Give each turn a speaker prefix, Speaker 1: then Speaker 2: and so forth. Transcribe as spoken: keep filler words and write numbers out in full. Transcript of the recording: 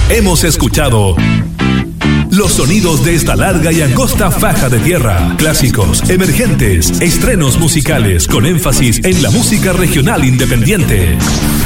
Speaker 1: Hemos escuchado los sonidos de esta larga y angosta faja de tierra. Clásicos, emergentes, estrenos musicales con énfasis en la música regional independiente.